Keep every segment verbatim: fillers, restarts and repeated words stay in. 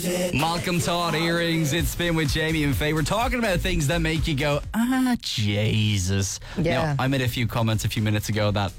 Malcolm Todd, Earrings. It's Spin with Jamie and Faye. We're talking about things that make you go, ah, Jesus. Yeah. Now, I made a few comments a few minutes ago that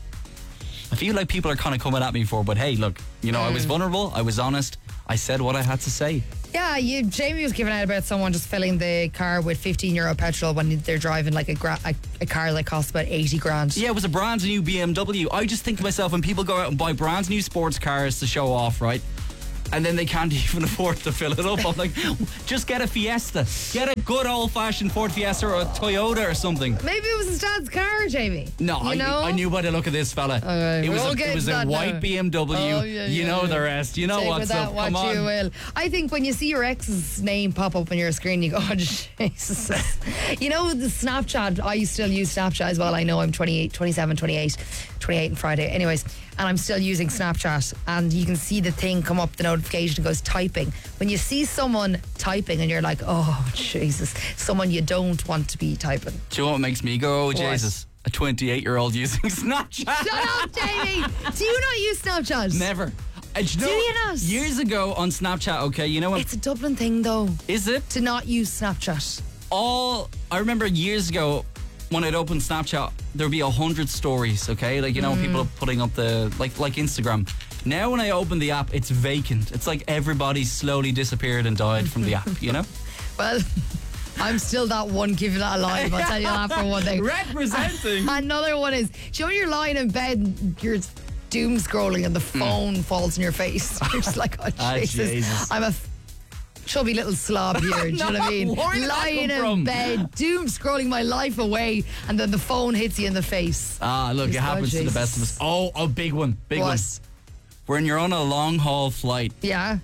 I feel like people are kind of coming at me for, but hey, look, you know, Mm. I was vulnerable, I was honest, I said what I had to say. Yeah, you, Jamie was giving out about someone just filling the car with fifteen euro petrol when they're driving like a, gra- a, a car that costs about eighty grand. Yeah, it was a brand new B M W. I just think to myself, when people go out and buy brand new sports cars to show off, right? And then they can't even afford to fill it up. I'm like, just get a Fiesta. Get a good old-fashioned Ford Fiesta or a Toyota or something. Maybe it was his dad's car, Jamie. No, you I, know? I knew by the look of this fella. Okay, it was we'll a, get it was to a that white now. B M W. Oh, yeah, you yeah, know yeah. the rest. You know Take what's with that up. what Come on. you will. I think when you see your ex's name pop up on your screen, you go, oh, Jesus. You know, the Snapchat, I still use Snapchat as well. I know I'm twenty-eight, twenty-seven, twenty-eight, twenty-eight on Friday. Anyways, and I'm still using Snapchat, and you can see the thing come up, the notification goes typing. When you see someone typing and you're like, oh, Jesus, someone you don't want to be typing. Do you know what makes me go, oh, What? Jesus? A twenty-eight-year-old using Snapchat. Shut up, Jamie. Do you not use Snapchat? Never. Uh, do you, know, Do you not? Years ago on Snapchat, okay, you know what? It's a Dublin thing, though, Is it? to not use Snapchat. All, I remember years ago when I'd open Snapchat, there'd be a hundred stories, okay? Like, you know, Mm. people putting up the, like like Instagram. Now when I open the app, it's vacant. It's like everybody slowly disappeared and died from the app, you know? Well, I'm still that one keeping that alive. I'll tell you that for one thing. Representing. Another one is, do you know when you're lying in bed and you're doom scrolling and the phone falls in your face? You're just like, oh, Ah, Jesus. Jesus. I'm a f- chubby little slob here. Do you know what I mean? Where did that Lying come in from? bed, doom scrolling my life away, and then the phone hits you in the face. Ah, look, it Just, oh, happens to the Jesus. best of us. Oh, a big one. Big What? one. When you're on a long haul flight Yeah.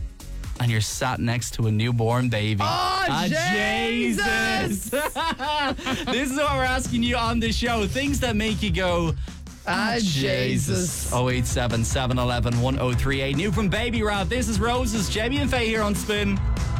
and you're sat next to a newborn baby. Oh, Ah, Jesus. This is what we're asking you on the show. Things that make you go, Ah, Jesus. oh eight seven, seven one one, one oh three eight. New from Baby Rap. This is Roses. Jamie and Faye here on Spin.